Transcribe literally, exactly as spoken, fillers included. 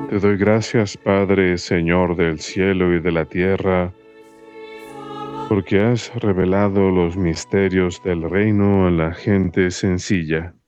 Te doy gracias, Padre, Señor del cielo y de la tierra, porque has revelado los misterios del reino a la gente sencilla.